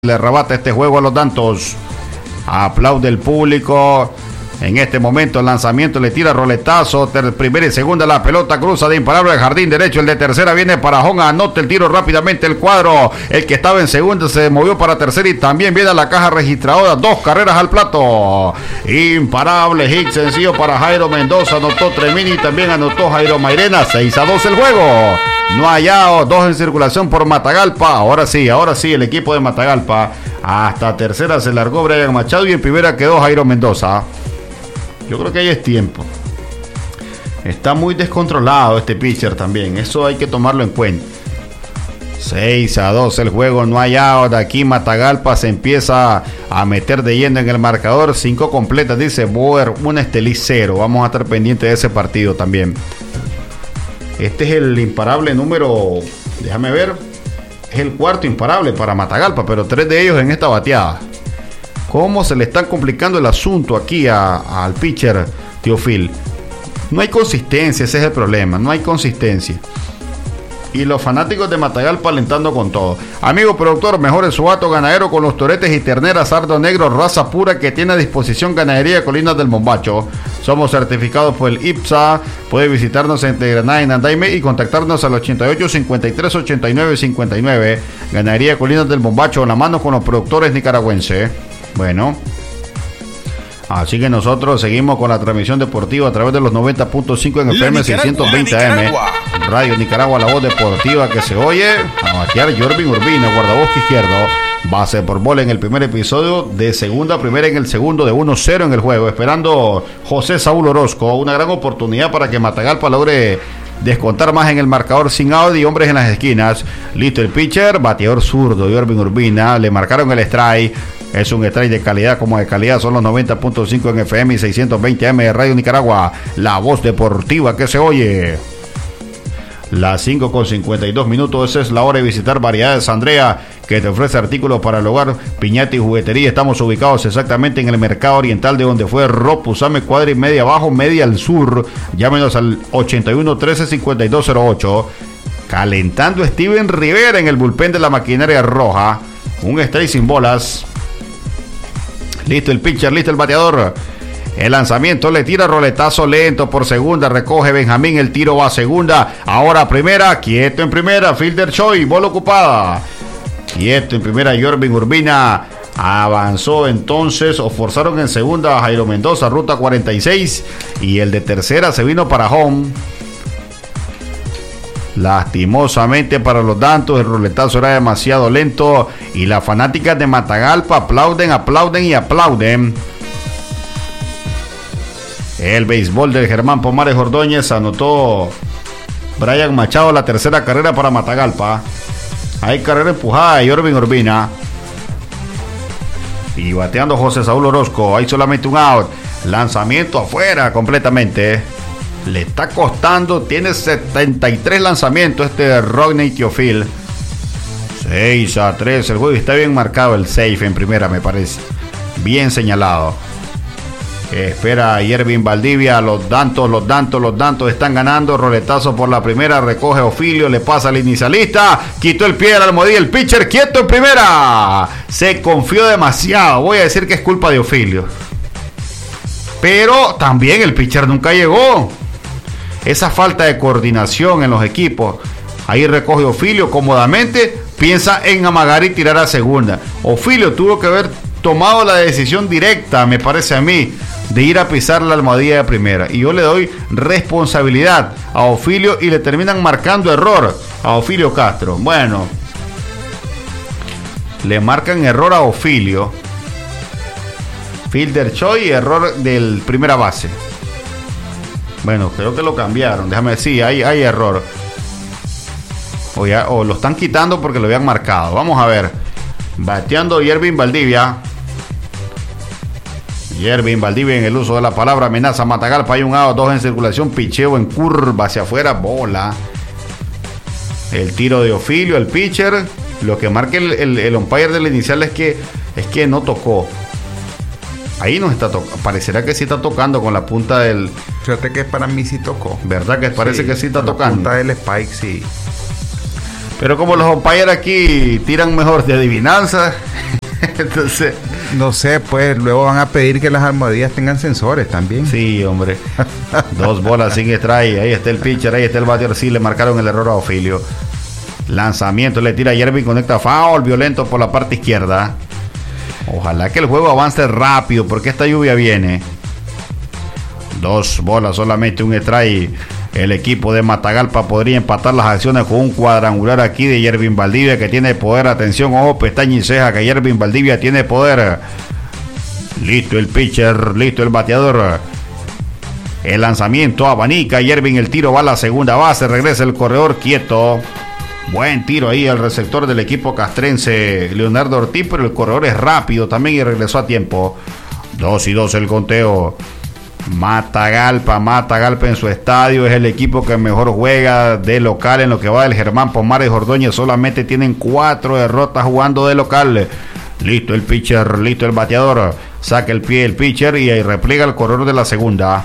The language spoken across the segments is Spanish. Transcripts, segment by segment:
Le arrebata este juego a los Dantos. Aplaude el público. En este momento el lanzamiento le tira roletazo. Primera y segunda la pelota cruza de imparable al jardín derecho. El de tercera viene para Honga. Anota el tiro rápidamente el cuadro. El que estaba en segunda se movió para tercera y también viene a la caja registradora. 2 carreras al plato. Imparable hit sencillo para Jairo Mendoza. Anotó Tremini y también anotó Jairo Mairena. 6-2 el juego. No hay out, 2 en circulación por Matagalpa. Ahora sí, el equipo de Matagalpa. Hasta tercera se largó Brian Machado y en primera quedó Jairo Mendoza. Yo creo que ahí es tiempo. Está muy descontrolado este pitcher también. Eso hay que tomarlo en cuenta. 6-2 el juego, no hay out. Aquí Matagalpa se empieza a meter de lleno en el marcador. 5 completas, dice Boer, 1 Estelí 0. Vamos a estar pendientes de ese partido también. Este es el imparable número, déjame ver, es el cuarto imparable para Matagalpa, pero 3 de ellos en esta bateada. ¿Cómo se le está complicando el asunto aquí al pitcher Teofil? No hay consistencia, ese es el problema, no hay consistencia. Y los fanáticos de Matagalpa alentando con todo. Amigo productor, mejore su hato ganadero con los toretes y terneras sardo negro, raza pura que tiene a disposición Ganadería Colinas del Mombacho. Somos certificados por el IPSA. Puede visitarnos en Granada, en Andaime y contactarnos al 88 53 89 59. Ganadería Colinas del Mombacho, en la mano con los productores nicaragüenses. Bueno, así que nosotros seguimos con la transmisión deportiva a través de los 90.5 en FM 620 AM. Radio Nicaragua, la voz deportiva que se oye. A batear Jorvin Urbina, guardabosque izquierdo. Base por bola en el primer episodio, de segunda a primera en el segundo, de 1-0 en el juego. Esperando José Saúl Orozco. Una gran oportunidad para que Matagalpa logre descontar más en el marcador sin out y hombres en las esquinas. Listo el pitcher, bateador zurdo, Jorvin Urbina. Le marcaron el strike. Es un strike de calidad, como de calidad son los 90.5 en FM y 620 AM de Radio Nicaragua, la voz deportiva que se oye. Las 5:52. Esa es la hora de visitar Variedades Andrea, que te ofrece artículos para el hogar, piñata y juguetería. Estamos ubicados exactamente en el mercado oriental de donde fue Rob Usame, cuadra y media abajo, media al sur. Llámenos al 81 13 5208. Calentando Steven Rivera en el bullpen de la maquinaria roja. Un strike sin bolas. Listo el pitcher, listo el bateador. El lanzamiento le tira roletazo lento por segunda. Recoge Benjamín, el tiro va a segunda. Ahora a primera, quieto en primera. Fielder Choi, bola ocupada. Quieto en primera, Jorvin Urbina. Avanzó entonces, o forzaron en segunda a Jairo Mendoza, ruta 46. Y el de tercera se vino para home. Lastimosamente para los Dantos, el roletazo era demasiado lento y las fanáticas de Matagalpa aplauden. El béisbol del Germán Pomares Ordóñez, anotó Brian Machado la tercera carrera para Matagalpa. Hay carrera empujada de Jorvin Urbina y bateando José Saúl Orozco. Hay solamente un out, lanzamiento afuera completamente. Le está costando, tiene 73 lanzamientos este Rodney Teofil. 6-3 el juego, está bien marcado el safe en primera, me parece. Bien señalado. Espera a Yervin Valdivia, los Dantos están ganando. Roletazo por la primera, recoge Ofilio, le pasa al inicialista, quitó el pie de la almohadilla, el pitcher quieto en primera. Se confió demasiado, voy a decir que es culpa de Ofilio. Pero también el pitcher nunca llegó. Esa falta de coordinación en los equipos. Ahí recoge Ofilio cómodamente, piensa en amagar y tirar a segunda. Ofilio tuvo que haber tomado la decisión directa, me parece a mí, de ir a pisar la almohadilla de primera. Y yo le doy responsabilidad a Ofilio y le terminan marcando error a Ofilio Castro. Bueno, le marcan error a Ofilio. Fielder Choi, error del primera base. Bueno, creo que lo cambiaron. Déjame decir, hay error. O lo están quitando porque lo habían marcado. Vamos a ver. Bateando Yervin Valdivia. Yervin Valdivia en el uso de la palabra. Amenaza Matagalpa. Hay un out, 2 en circulación. Picheo en curva hacia afuera. Bola. El tiro de Ofilio, el pitcher. Lo que marca el umpire del inicial es que no tocó. Ahí no está tocando. Parecerá que sí está tocando con la punta del... Fíjate que para mí sí tocó. ¿Verdad que parece que sí está tocando? La punta del spike sí. Pero como los umpires aquí tiran mejor de adivinanza, entonces... No sé, pues luego van a pedir que las almohadillas tengan sensores también. Sí, hombre. 2 bolas sin strike. Ahí está el pitcher, ahí está el bateador. Sí, le marcaron el error a Ophilio. Lanzamiento, le tira Yervin, conecta foul violento por la parte izquierda. Ojalá que el juego avance rápido porque esta lluvia viene. 2 bolas, solamente un strike. El equipo de Matagalpa podría empatar las acciones con un cuadrangular aquí de Yervin Valdivia, que tiene poder. Atención, ojo, pestaña y ceja, que Yervin Valdivia tiene poder. Listo el pitcher, listo el bateador. El lanzamiento abanica Yervin, el tiro va a la segunda base, regresa el corredor quieto. Buen tiro ahí al receptor del equipo castrense, Leonardo Ortiz, pero el corredor es rápido también y regresó a tiempo. 2-2 el conteo. Matagalpa en su estadio es el equipo que mejor juega de local en lo que va del Germán Pomares Ordóñez. Solamente tienen 4 derrotas jugando de local. Listo el pitcher, listo el bateador. Saca el pie el pitcher y ahí repliega el corredor de la segunda.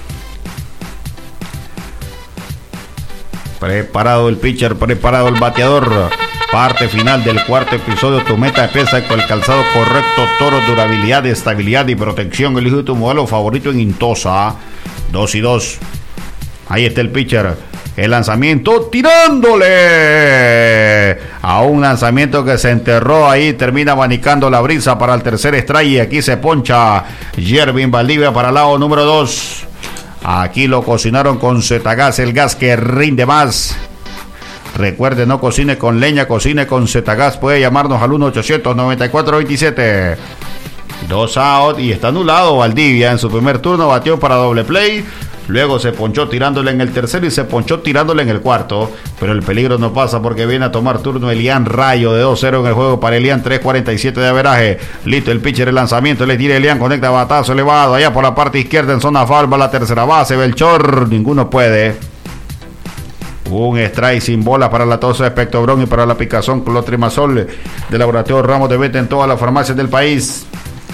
Preparado el pitcher, preparado el bateador. Parte final del cuarto episodio. Tu meta empieza con el calzado correcto. Toro, durabilidad, estabilidad y protección. Elige tu modelo favorito en Intosa. 2-2. Ahí está el pitcher. El lanzamiento tirándole a un lanzamiento que se enterró ahí. Termina abanicando la brisa para el tercer strike. Y aquí se poncha Yervin Valdivia para el lado número 2. Aquí lo cocinaron con Zetagas, el gas que rinde más. Recuerde, no cocine con leña, cocine con Zetagas. Puede llamarnos al 1-800-9427. 2 out y está anulado Valdivia. En su primer turno batió para doble play. Luego se ponchó tirándole en el tercero y se ponchó tirándole en el cuarto. Pero el peligro no pasa porque viene a tomar turno Elian Rayo de 2-0 en el juego para Elian. 3.47 de averaje. Listo el pitcher, el lanzamiento. Le tira Elian, conecta batazo elevado. Allá por la parte izquierda en zona foul va la tercera base. Belchor, ninguno puede. Un strike sin bola para la tos Espectobrón y para la picazón clotrimazol de Laboratorio Ramos de Venta en todas las farmacias del país.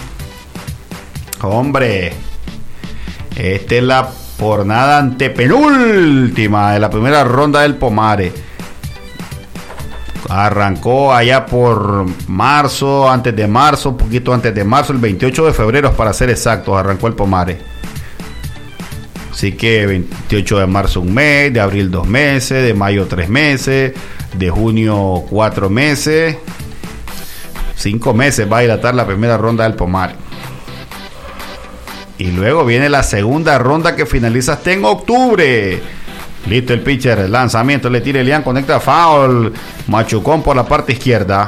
Hombre, esta es la jornada antepenúltima de la primera ronda del Pomare. Arrancó allá por marzo, antes de marzo, un poquito antes de marzo, el 28 de febrero para ser exactos, arrancó el Pomare. Así que 28 de marzo un mes, de abril 2 meses, de mayo 3 meses, de junio 4 meses, 5 meses va a dilatar la primera ronda del Pomare. Y luego viene la segunda ronda que finaliza hasta en octubre. Listo el pitcher, el lanzamiento, le tira Elian, conecta foul, machucón por la parte izquierda.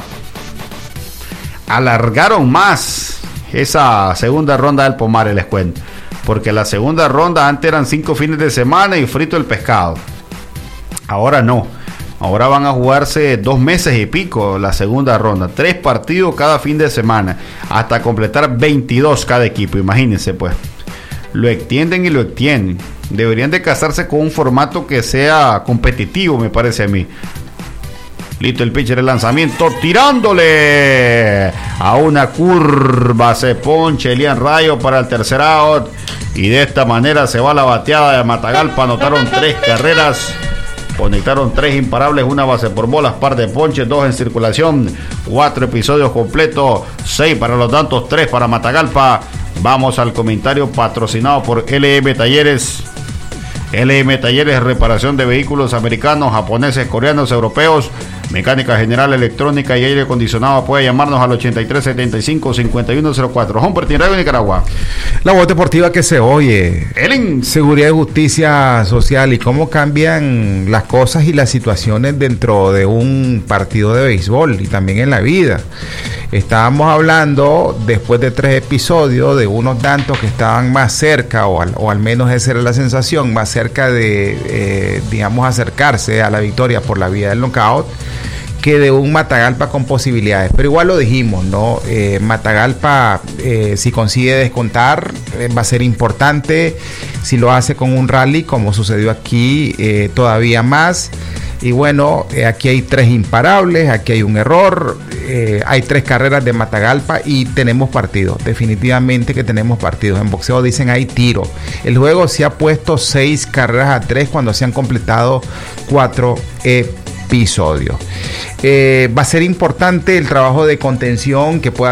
Alargaron más esa segunda ronda del Pomare, les cuento. Porque la segunda ronda antes eran 5 fines de semana y frito el pescado. Ahora no. Ahora van a jugarse 2 meses y pico la segunda ronda. 3 partidos cada fin de semana. Hasta completar 22 cada equipo. Imagínense pues. Lo extienden y lo extienden. Deberían de casarse con un formato que sea competitivo, me parece a mí. Listo el pitcher, el lanzamiento, tirándole a una curva, se poncha Elian Rayo para el tercer out. Y de esta manera se va la bateada de Matagalpa. Anotaron 3 carreras, conectaron 3 imparables, 1 base por bolas, par de ponches, 2 en circulación, 4 episodios completos, 6 para los Dantos, 3 para Matagalpa. Vamos al comentario patrocinado por LM Talleres. LM Talleres, reparación de vehículos americanos, japoneses, coreanos, europeos, mecánica general, electrónica y aire acondicionado. Puede llamarnos al 8375-5104. Humber Radio Nicaragua. La voz deportiva que se oye. Seguridad y justicia social y cómo cambian las cosas y las situaciones dentro de un partido de béisbol y también en la vida. Estábamos hablando, después de 3 episodios, de unos Dantos que estaban más cerca, o al menos esa era la sensación, más cerca de, digamos, acercarse a la victoria por la vía del knockout, que de un Matagalpa con posibilidades. Pero igual lo dijimos, ¿no? Matagalpa, si consigue descontar, va a ser importante. Si lo hace con un rally, como sucedió aquí, todavía más. Y bueno, aquí hay 3 imparables, aquí hay un error, hay 3 carreras de Matagalpa y tenemos partidos. Definitivamente que tenemos partidos. En boxeo dicen hay tiro. El juego se ha puesto 6 carreras a 3 cuando se han completado 4 episodios. episodio. Va a ser importante el trabajo de contención que pueda